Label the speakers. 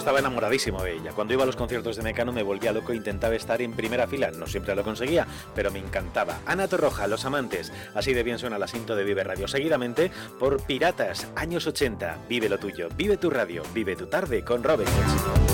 Speaker 1: estaba enamoradísimo de ella. Cuando iba a los conciertos de Mecano me volvía loco e intentaba estar en primera fila. No siempre lo conseguía, pero me encantaba. Ana Torroja, Los Amantes. Así de bien suena la cinta de Vive Radio. Seguidamente por Piratas, años 80. Vive lo tuyo, vive tu radio, vive tu tarde con Robert.